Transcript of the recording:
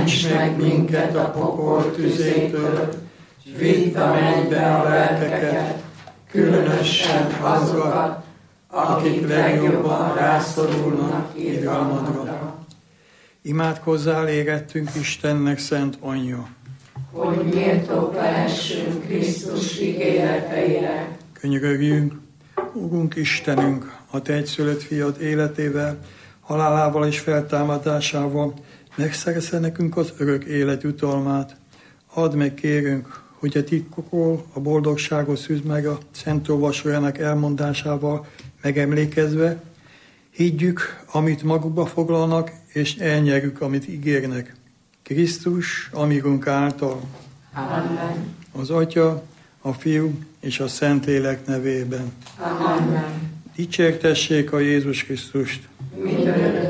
Ments meg minket a pokol tüzétől, s vidd a mennybe a lelkeket, különösen azokat, akik legjobban rászorulnak irgalmadra. Imádkozzál érettünk Istennek szent anyja, hogy méltók lehessünk Krisztus ígéreteire. Könyörögjünk, Urunk Istenünk, a Te egyszülött fiad életével, halálával és feltámadásával megszerezze nekünk az örök élet jutalmát. Add meg, kérünk, hogy a titkokról a boldogságot szűzd meg a Szent Olvasójának elmondásával megemlékezve, higgyük, amit magukba foglalnak, és elnyerjük, amit ígérnek. Krisztus, amígunk által. Amen. Az Atya, a Fiú és a Szentlélek nevében. Amen. Dicsértessék a Jézus Krisztust. Mindörökké